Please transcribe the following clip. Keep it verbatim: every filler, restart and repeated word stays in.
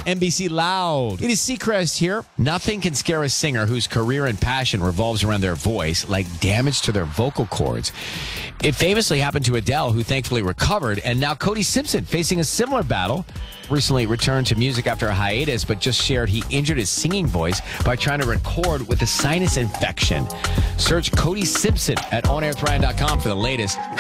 N B C Loud. It is Seacrest here. Nothing can scare a singer whose career and passion revolves around their voice like damage to their vocal cords. It famously happened to Adele, who thankfully recovered, and now Cody Simpson, facing a similar battle, recently returned to music after a hiatus, but just shared he injured his singing voice by trying to record with a sinus infection. Search Cody Simpson at on air ryan dot com for the latest.